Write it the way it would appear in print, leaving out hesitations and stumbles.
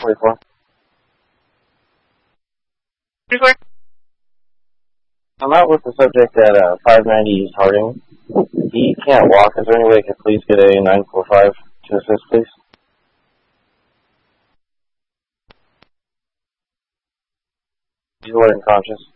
44. 44. I'm out with the subject at 590 Harding. He can't walk. Is there any way I could please get a 945 to assist, please? He's unconscious.